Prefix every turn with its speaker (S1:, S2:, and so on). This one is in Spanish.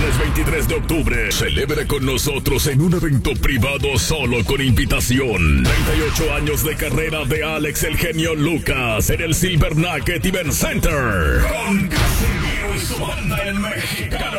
S1: viernes 23 de octubre. Celebra con nosotros en un evento privado solo con invitación. 38 años de carrera de Alex el genio Lucas en el Silver Nugget Event Center. Con Casimiro y su banda en México.